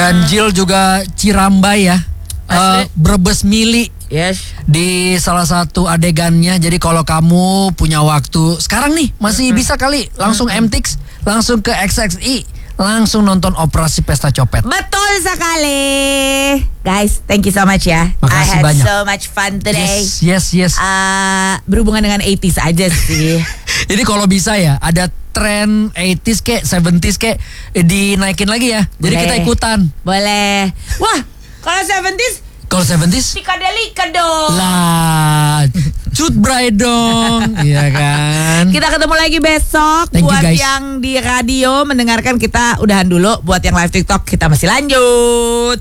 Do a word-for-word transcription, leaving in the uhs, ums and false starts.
Ganjil juga Cirambai ya. Uh, Brebes Mili. Yes. Di salah satu adegannya. Jadi kalau kamu punya waktu sekarang nih masih mm-hmm. bisa kali langsung mm-hmm. M T X, langsung ke X X I, langsung nonton Operasi Pesta Copet. Betul sekali. Guys, thank you so much ya. Makasih I had banyak. so much fun today. Yes, yes, yes. Uh, berhubungan dengan eighties aja sih. Jadi kalau bisa ya ada tren eighties kek, seventies kek dinaikin lagi ya. Jadi Boleh. kita ikutan. Boleh. Wah, kalau seventies Kalau seventies Pikadelika dong. lah, Cut Bray dong. Iya kan. Kita ketemu lagi besok. Thank buat you, guys. yang di radio mendengarkan kita udahan dulu. Buat yang live TikTok kita masih lanjut.